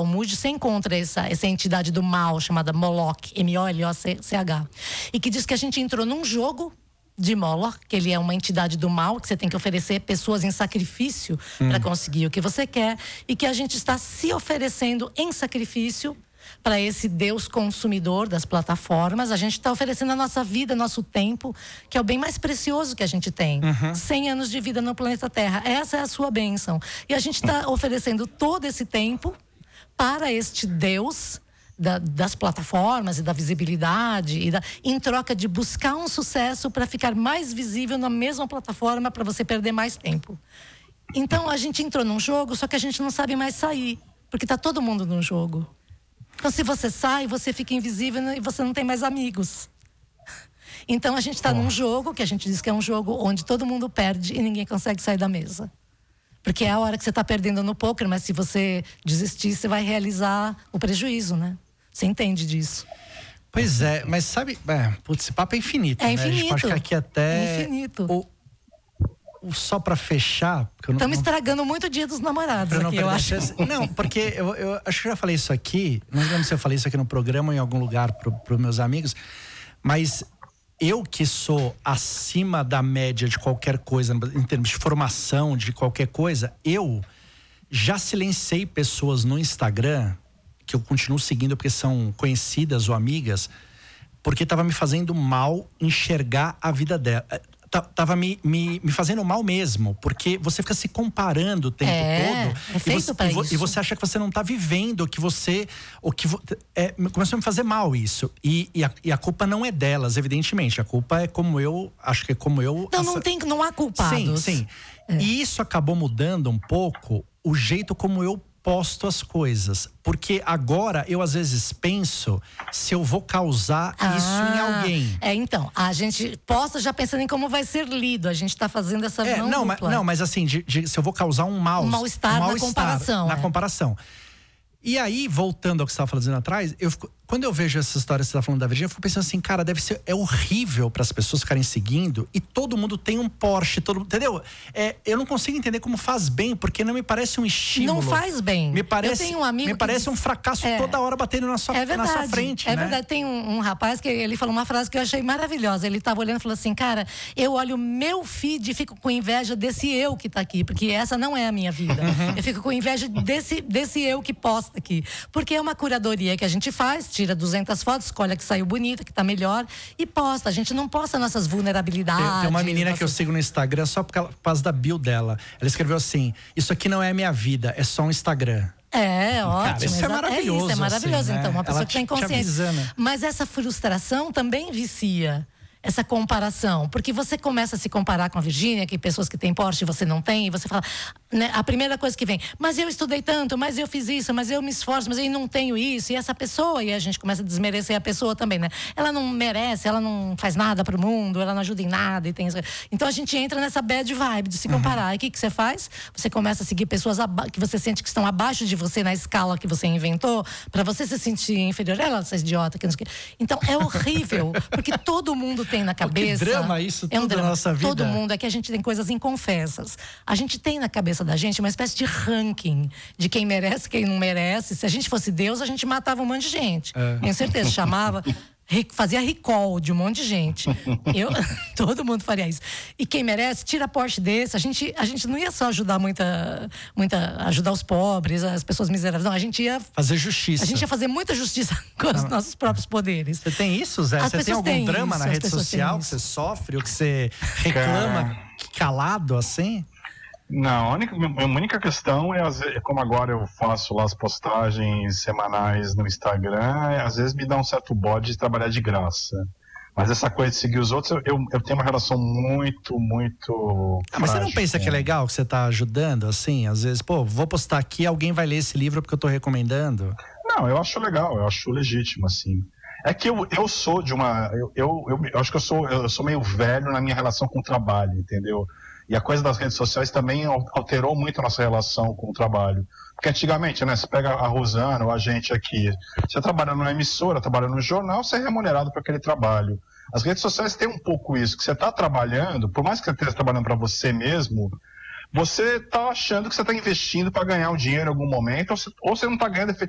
Talmud, você encontra essa entidade do mal chamada Moloch, M-O-L-O-C-H, e que diz que a gente entrou num jogo de Moloch, que ele é uma entidade do mal, que você tem que oferecer pessoas em sacrifício para conseguir o que você quer, e que a gente está se oferecendo em sacrifício para esse Deus consumidor das plataformas. A gente está oferecendo a nossa vida, nosso tempo, que é o bem mais precioso que a gente tem. 100 anos de vida no planeta Terra. Essa é a sua bênção. E a gente está oferecendo todo esse tempo para este Deus das plataformas e da visibilidade, em troca de buscar um sucesso para ficar mais visível na mesma plataforma, para você perder mais tempo. Então a gente entrou num jogo, só que a gente não sabe mais sair, porque está todo mundo num jogo. Então se você sai, você fica invisível e você não tem mais amigos. Então a gente está num jogo, que a gente diz que é um jogo onde todo mundo perde e ninguém consegue sair da mesa. Porque é a hora que você está perdendo no poker, mas se você desistir, você vai realizar o prejuízo, né? Você entende disso. Pois é, mas sabe, esse papo é infinito, é né? infinito. A gente pode ficar aqui até... É infinito. Só pra fechar... Estamos estragando muito o dia dos namorados aqui, eu acho. Não, porque eu acho que eu já falei isso aqui, não lembro se eu falei isso aqui no programa ou em algum lugar pros meus amigos, mas eu que sou acima da média de qualquer coisa, em termos de formação, de qualquer coisa, eu já silenciei pessoas no Instagram, que eu continuo seguindo porque são conhecidas ou amigas, porque tava me fazendo mal enxergar a vida dela. Tava me fazendo mal mesmo, porque você fica se comparando o tempo todo. É feito pra isso. E você acha que você não tá vivendo o que você... começou a me fazer mal isso. E a culpa não é delas, evidentemente. A culpa é como eu... Acho que é como eu... Não há culpados. Sim. E isso acabou mudando um pouco o jeito como eu posto as coisas, porque agora eu às vezes penso se eu vou causar isso em alguém. Então, a gente posta já pensando em como vai ser lido, a gente tá fazendo essa visão dupla. Mas assim, se eu vou causar um mal-estar na comparação. E aí, voltando ao que você estava falando atrás, quando eu vejo essa história que você está falando da Virgínia, eu fico pensando assim, cara, é horrível para as pessoas ficarem seguindo e todo mundo tem um Porsche, entendeu? Eu não consigo entender como faz bem, porque não me parece um estímulo. Não faz bem. Me parece, eu tenho um amigo me parece um fracasso toda hora batendo na sua frente. É verdade, tem um rapaz que ele falou uma frase que eu achei maravilhosa. Ele estava olhando e falou assim, cara, eu olho o meu feed e fico com inveja desse eu que está aqui, porque essa não é a minha vida. Eu fico com inveja desse eu que posta aqui. Porque é uma curadoria que a gente faz, tira 200 fotos, escolhe a que saiu bonita, que tá melhor e posta. A gente não posta nossas vulnerabilidades. Tem uma menina que eu sigo no Instagram só por causa da bio dela. Ela escreveu assim, isso aqui não é a minha vida, é só um Instagram. Ótimo. Cara, isso é maravilhoso. É maravilhoso, assim, então, uma pessoa que tem consciência. Né? Mas essa frustração também vicia. Essa comparação, porque você começa a se comparar com a Virgínia, que pessoas que têm Porsche você não tem, e você fala, né, a primeira coisa que vem, mas eu estudei tanto, mas eu fiz isso, mas eu me esforço, mas eu não tenho isso, e essa pessoa, e a gente começa a desmerecer a pessoa também, né? Ela não merece, ela não faz nada pro mundo, ela não ajuda em nada, e tem... Então a gente entra nessa bad vibe de se comparar, e o que você faz? Você começa a seguir pessoas que você sente que estão abaixo de você na escala que você inventou, pra você se sentir inferior, essa idiota, que não sei o quê. Então é horrível, porque todo mundo tem na cabeça. Que drama isso tudo drama. Na nossa vida. Todo mundo, é que a gente tem coisas inconfessas. A gente tem na cabeça da gente uma espécie de ranking de quem merece, quem não merece. Se a gente fosse Deus, a gente matava um monte de gente. Tenho certeza, chamava, fazia recall de um monte de gente. Todo mundo faria isso. E quem merece, tira a Porsche desse. A gente não ia só ajudar ajudar os pobres, as pessoas miseráveis. Não, a gente ia fazer justiça. A gente ia fazer muita justiça com os nossos próprios poderes. Você tem isso, Zé? Você tem algum drama na rede social que você sofre ou que você reclama calado assim? Não, a única questão é como agora eu faço lá as postagens semanais no Instagram, às vezes me dá um certo bode de trabalhar de graça. Mas essa coisa de seguir os outros, eu tenho uma relação muito mas você não pensa que é legal que você tá ajudando, assim? Às vezes, vou postar aqui, alguém vai ler esse livro porque eu tô recomendando? Não, eu acho legal, eu acho legítimo, assim. É que eu sou de uma... Eu acho que eu sou meio velho na minha relação com o trabalho, entendeu? E a coisa das redes sociais também alterou muito a nossa relação com o trabalho. Porque antigamente, né, você pega a Rosana ou a gente aqui, você trabalha numa emissora, trabalha no jornal, você é remunerado por aquele trabalho. As redes sociais têm um pouco isso, que você está trabalhando, por mais que você esteja trabalhando para você mesmo, você está achando que você está investindo para ganhar um dinheiro em algum momento, ou você não está ganhando